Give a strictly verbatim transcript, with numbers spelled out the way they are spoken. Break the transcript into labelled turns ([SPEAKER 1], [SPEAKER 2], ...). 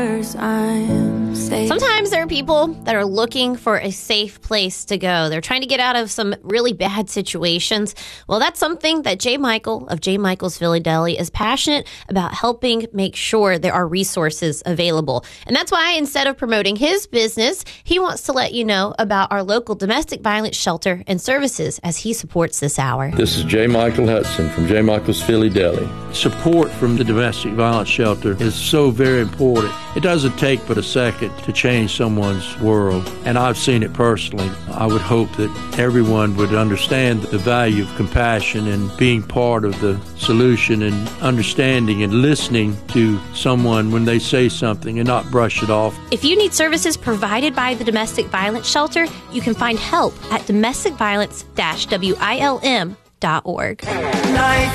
[SPEAKER 1] Sometimes there are people that are looking for a safe place to go. They're trying to get out of some really bad situations. Well, that's something that J. Michael of J. Michael's Philly Deli is passionate about, helping make sure there are resources available. And that's why instead of promoting his business, he wants to let you know about our local domestic violence shelter and services as he supports this hour.
[SPEAKER 2] This is J. Michael Hudson from J. Michael's Philly Deli.
[SPEAKER 3] Support from the domestic violence shelter is so very important. It doesn't take but a second to change someone's world, and I've seen it personally. I would hope that everyone would understand the value of compassion and being part of the solution and understanding and listening to someone when they say something and not brush it off.
[SPEAKER 1] If you need services provided by the Domestic Violence Shelter, you can find help at domestic violence dash wilm dot org.